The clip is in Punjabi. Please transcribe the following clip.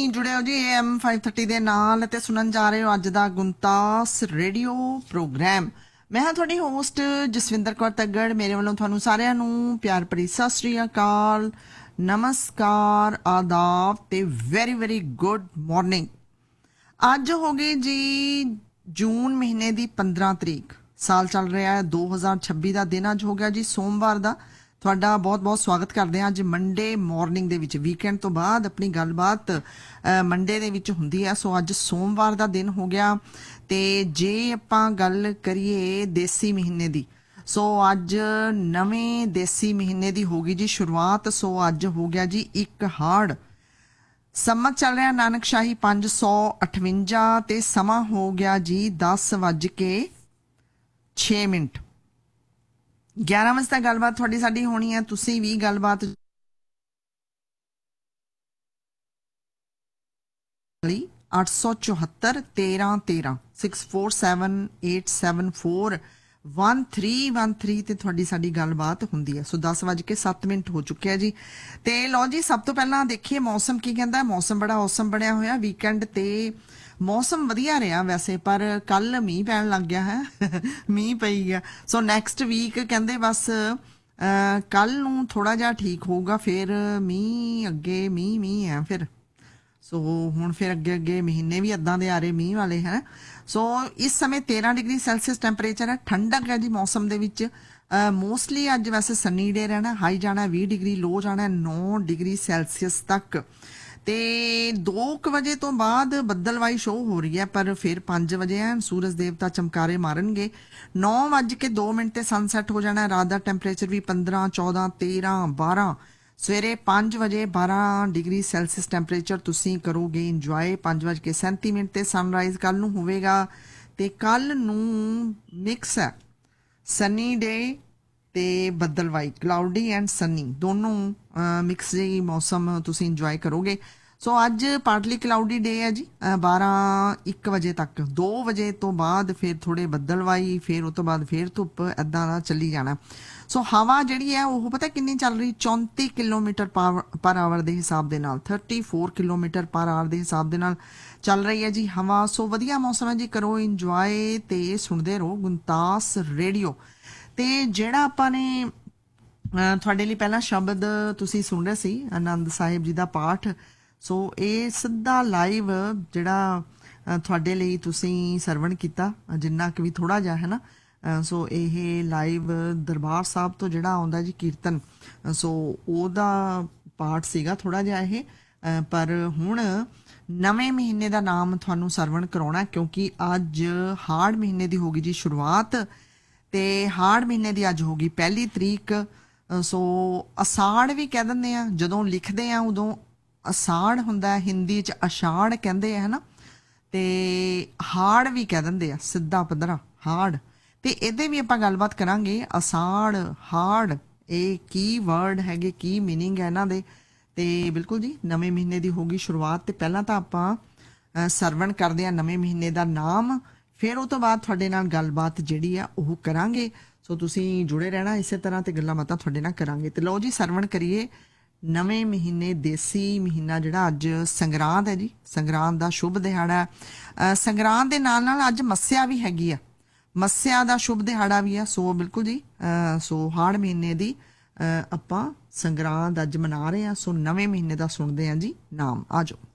जुड़े हो जी AM 530 ਦੇ ਨਾਲ ਤੇ ਸੁਣਨ ਜਾ ਰਹੇ ਹੋ ਅੱਜ ਦਾ ਗੁੰਤਾਸ ਰੇਡੀਓ ਪ੍ਰੋਗਰਾਮ। ਮੈਂ ਹਾਂ ਤੁਹਾਡੀ ਹੋਸਟ ਜਸਵਿੰਦਰ ਕੌਰ ਤੱਗੜ। ਮੇਰੇ ਵੱਲੋਂ ਤੁਹਾਨੂੰ ਸਾਰਿਆਂ ਨੂੰ ਪਿਆਰ ਭਰੀ ਸਤਿ ਸ੍ਰੀ ਅਕਾਲ, ਨਮਸਕਾਰ, ਆਦਾਬ ਤੇ ਵੈਰੀ ਵੈਰੀ ਗੁੱਡ ਮਾਰਨਿੰਗ। ਅੱਜ ਹੋ ਗਈ ਜੀ ਜੂਨ ਮਹੀਨੇ ਦੀ 15 ਤਰੀਕ। ਸਾਲ ਚੱਲ ਰਿਹਾ ਹੈ 2026 ਦਾ ਦਿਨ ਅੱਜ ਹੋ ਗਿਆ ਜੀ ਸੋਮਵਾਰ ਦਾ। ਤੁਹਾਡਾ ਬਹੁਤ ਬਹੁਤ ਸਵਾਗਤ ਕਰਦੇ ਹਾਂ ਅੱਜ ਮੰਡੇ ਮਾਰਨਿੰਗ ਦੇ ਵਿੱਚ। ਵੀਕਐਂਡ ਤੋਂ ਬਾਅਦ ਆਪਣੀ ਗੱਲਬਾਤ ਮੰਡੇ ਦੇ ਵਿੱਚ ਹੁੰਦੀ ਹੈ। ਸੋ ਅੱਜ ਸੋਮਵਾਰ ਦਾ ਦਿਨ ਹੋ ਗਿਆ ਤੇ ਜੇ ਆਪਾਂ ਗੱਲ ਕਰੀਏ ਦੇਸੀ ਮਹੀਨੇ ਦੀ, ਸੋ ਅੱਜ ਨਵੇਂ ਦੇਸੀ ਮਹੀਨੇ ਦੀ ਹੋ ਗਈ ਜੀ ਸ਼ੁਰੂਆਤ। ਸੋ ਅੱਜ ਹੋ ਗਿਆ ਜੀ ਇੱਕ ਹਾੜ। ਸੰਮਤ ਚੱਲ ਰਿਹਾ ਨਾਨਕਸ਼ਾਹੀ 558 ਤੇ ਸਮਾਂ ਹੋ ਗਿਆ ਜੀ 10:06। 11 ਵਜੇ ਤੱਕ ਗੱਲਬਾਤ ਤੁਹਾਡੀ ਸਾਡੀ ਹੋਣੀ ਹੈ। ਤੁਸੀਂ ਵੀ ਗੱਲਬਾਤ 874 1313 6478741313 ਤੇ ਤੁਹਾਡੀ ਸਾਡੀ ਗੱਲਬਾਤ ਹੁੰਦੀ ਹੈ। ਸੋ 10:07 ਹੋ ਚੁੱਕਿਆ ਜੀ। ਤੇ ਲਓ ਜੀ, ਸਭ ਤੋਂ ਪਹਿਲਾਂ ਦੇਖੀਏ ਮੌਸਮ ਕੀ ਕਹਿੰਦਾ। ਮੌਸਮ ਬੜਾ ਔਸਮ ਬਣਿਆ ਹੋਇਆ। ਵੀਕਐਂਡ ਤੇ ਮੌਸਮ ਵਧੀਆ ਰਿਹਾ ਵੈਸੇ, ਪਰ ਕੱਲ ਮੀਂਹ ਪੈਣ ਲੱਗ ਗਿਆ ਹੈ। ਮੀਂਹ ਪਈ ਗਿਆ। ਸੋ ਨੈਕਸਟ ਵੀਕ ਕਹਿੰਦੇ ਬਸ ਕੱਲ ਨੂੰ ਥੋੜਾ ਜਿਹਾ ਠੀਕ ਹੋਊਗਾ, ਫਿਰ ਮੀਂਹ ਅੱਗੇ ਮੀਂਹ ਹੈ ਫਿਰ। ਸੋ ਹੁਣ ਫਿਰ ਅੱਗੇ ਮਹੀਨੇ ਵੀ ਇੱਦਾਂ ਦੇ ਆ ਰਹੇ ਮੀਂਹ ਵਾਲੇ ਹੈ। ਸੋ ਇਸ ਸਮੇਂ 13 ਡਿਗਰੀ ਸੈਲਸੀਅਸ ਟੈਂਪਰੇਚਰ ਹੈ। ਠੰਡਕ ਹੈ ਜੀ ਮੌਸਮ ਦੇ ਵਿੱਚ। ਮੋਸਟਲੀ ਅੱਜ ਵੈਸੇ ਸੰਨੀ ਡੇ ਰਹਿਣਾ। ਹਾਈ ਜਾਣਾ 20 ਡਿਗਰੀ, ਲੋ ਜਾਣਾ 9 ਡਿਗਰੀ ਸੈਲਸੀਅਸ ਤੱਕ। ਤੇ 2 ਵਜੇ ਤੋਂ ਬਾਅਦ ਬੱਦਲਵਾਈ ਸ਼ੋਅ ਹੋ ਰਹੀ ਹੈ, ਪਰ ਫਿਰ 5 ਵਜੇ ਹੈ ਸੂਰਜ ਦੇਵਤਾ ਚਮਕਾਰੇ ਮਾਰਨਗੇ। 9:02 ਤੇ ਸਨਸੈਟ ਹੋ ਜਾਣਾ। ਰਾਤ ਦਾ ਟੈਂਪਰੇਚਰ ਵੀ 15, 14, 13, 12। ਸਵੇਰੇ 5 ਵਜੇ 12 ਡਿਗਰੀ ਸੈਲਸੀਅਸ ਟੈਂਪਰੇਚਰ ਤੁਸੀਂ ਕਰੋਗੇ ਇੰਜੋਏ। 5:37 ਤੇ ਸਨਰਾਈਜ਼ ਕੱਲ ਨੂੰ ਹੋਵੇਗਾ। ਤੇ ਕੱਲ ਨੂੰ ਮਿਕਸ ਹੈ ਸਨੀ ਡੇ ਤੇ ਬੱਦਲਵਾਈ, ਕਲਾਉਡੀ ਐਂਡ ਸਨੀ ਦੋਨੋਂ ਮਿਕਸ ਜਿਹੀ ਮੌਸਮ ਤੁਸੀਂ ਇੰਜੋਏ ਕਰੋਗੇ। ਸੋ ਅੱਜ ਪਾਰਟਲੀ ਕਲਾਉਡੀ ਡੇ ਹੈ ਜੀ 12-1 ਵਜੇ ਤੱਕ। 2 ਵਜੇ ਤੋਂ ਬਾਅਦ ਫਿਰ ਥੋੜੇ ਬੱਦਲਵਾਈ, ਫਿਰ ਉਹ ਤੋਂ ਬਾਅਦ ਫਿਰ ਧੁੱਪ, ਏਦਾਂ ਦਾ ਚੱਲੀ ਜਾਣਾ। ਸੋ ਹਵਾ ਜਿਹੜੀ ਹੈ ਉਹ ਪਤਾ ਕਿੰਨੀ ਚੱਲ ਰਹੀ, 34 ਕਿਲੋਮੀਟਰ ਪਰ ਆਵਰ ਦੇ ਹਿਸਾਬ ਦੇ ਨਾਲ, 34 ਕਿਲੋਮੀਟਰ ਪਰ ਆਵਰ ਦੇ ਹਿਸਾਬ ਦੇ ਨਾਲ ਚੱਲ ਰਹੀ ਹੈ ਜੀ ਹਵਾ। ਸੋ ਵਧੀਆ ਮੌਸਮ ਹੈ ਜੀ, ਕਰੋ ਇੰਜੋਏ ਤੇ ਸੁਣਦੇ ਰਹੋ ਗੁੰਤਾਸ ਰੇਡੀਓ। ਤੇ ਜਿਹੜਾ ਆਪਾਂ ਨੇ ਤੁਹਾਡੇ ਲਈ ਪਹਿਲਾਂ ਸ਼ਬਦ ਤੁਸੀਂ ਸੁਣ ਰਹੇ ਸੀ ਆਨੰਦ ਸਾਹਿਬ ਜੀ ਦਾ ਪਾਠ। ਸੋ ਇਹ ਸਿੱਧਾ ਲਾਈਵ ਜਿਹੜਾ ਤੁਹਾਡੇ ਲਈ ਤੁਸੀਂ ਸਰਵਣ ਕੀਤਾ, ਜਿੰਨਾ ਕੁ ਵੀ ਥੋੜਾ ਜਿਹਾ ਹੈ ਨਾ। ਸੋ ਇਹ ਲਾਈਵ ਦਰਬਾਰ ਸਾਹਿਬ ਤੋਂ ਜਿਹੜਾ ਆਉਂਦਾ ਜੀ ਕੀਰਤਨ, ਸੋ ਉਹਦਾ ਪਾਠ ਸੀਗਾ ਥੋੜਾ ਜਿਹਾ ਇਹ। ਪਰ ਹੁਣ ਨਵੇਂ ਮਹੀਨੇ ਦਾ ਨਾਮ ਤੁਹਾਨੂੰ ਸਰਵਣ ਕਰਾਉਣਾ, ਕਿਉਂਕਿ ਅੱਜ ਹਾੜ ਮਹੀਨੇ ਦੀ ਹੋ ਗਈ ਜੀ ਸ਼ੁਰੂਆਤ। ਤੇ ਹਾੜ ਮਹੀਨੇ ਦੀ ਅੱਜ ਹੋ ਗਈ 1 ਤਰੀਕ। ਸੋ ਅਸਾੜ ਵੀ ਕਹਿ ਦਿੰਦੇ ਆ, ਜਦੋਂ ਲਿਖਦੇ ਆ ਉਦੋਂ ਅਸਾੜ ਹੁੰਦਾ, ਹਿੰਦੀ 'ਚ ਅਸ਼ਾੜ ਕਹਿੰਦੇ ਆ ਹੈ ਨਾ। ਤੇ ਹਾੜ ਵੀ ਕਹਿ ਦਿੰਦੇ ਆ, ਸਿੱਧਾ ਪੱਧਰਾ ਹਾੜ। ਤੇ ਇਹਦੇ ਵੀ ਆਪਾਂ ਗੱਲਬਾਤ ਕਰਾਂਗੇ। ਅਸਾੜ, ਹਾੜ, ਇਹ ਕੀ ਵਰਡ ਹੈਗੇ, ਕੀ ਮੀਨਿੰਗ ਹੈ ਇਹਨਾਂ ਦੇ। ਤੇ ਬਿਲਕੁਲ ਜੀ ਨਵੇਂ ਮਹੀਨੇ ਦੀ ਹੋ ਗਈ ਸ਼ੁਰੂਆਤ। ਤੇ ਪਹਿਲਾਂ ਤਾਂ ਆਪਾਂ ਸਰਵਣ ਕਰਦੇ ਆ ਨਵੇਂ ਮਹੀਨੇ ਦਾ ਨਾਮ, ਫਿਰ ਉਹ ਤੋਂ ਬਾਅਦ ਤੁਹਾਡੇ ਨਾਲ ਗੱਲਬਾਤ ਜਿਹੜੀ ਆ ਉਹ ਕਰਾਂਗੇ। ਸੋ ਤੁਸੀਂ ਜੁੜੇ ਰਹਿਣਾ ਇਸੇ ਤਰ੍ਹਾਂ ਤੇ ਗੱਲਾਂ ਬਾਤਾਂ ਤੁਹਾਡੇ ਨਾਲ ਕਰਾਂਗੇ। ਤੇ ਲਓ ਜੀ ਸਰਵਣ ਕਰੀਏ ਨਵੇਂ ਮਹੀਨੇ ਦੇਸੀ ਮਹੀਨਾ ਜਿਹੜਾ ਅੱਜ ਸੰਗਰਾਂਦ ਹੈ ਜੀ। ਸੰਗਰਾਂਦ ਦਾ ਸ਼ੁਭ ਦਿਹਾੜਾ। ਸੰਗਰਾਂਦ ਦੇ ਨਾਲ ਨਾਲ ਅੱਜ ਮੱਸਿਆ ਵੀ ਹੈਗੀ ਆ, ਮੱਸਿਆ ਦਾ ਸ਼ੁਭ ਦਿਹਾੜਾ ਵੀ ਆ। ਸੋ ਬਿਲਕੁਲ ਜੀ ਸੋ ਹਾੜ ਮਹੀਨੇ ਦੀ ਆਪਾਂ ਸੰਗਰਾਂਦ ਅੱਜ ਮਨਾ ਰਹੇ ਹਾਂ। ਸੋ ਨਵੇਂ ਮਹੀਨੇ ਦਾ ਸੁਣਦੇ ਹਾਂ ਜੀ ਨਾਮ। ਆ ਜਾਓ।